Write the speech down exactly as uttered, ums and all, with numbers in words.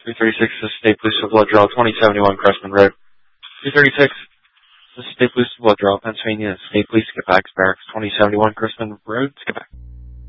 three thirty-six, this is State Police of Blood Draw, twenty seventy-one Crestman Road. three thirty-six, this is State Police of Blood Draw, Pennsylvania, State Police, get back, Barracks, twenty seventy-one Crestman Road, get back.